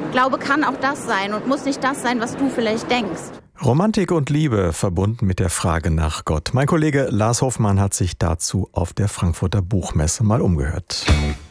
Glaube kann auch das sein und muss nicht das sein, was du vielleicht denkst. Romantik und Liebe verbunden mit der Frage nach Gott. Mein Kollege Lars Hoffmann hat sich dazu auf der Frankfurter Buchmesse mal umgehört.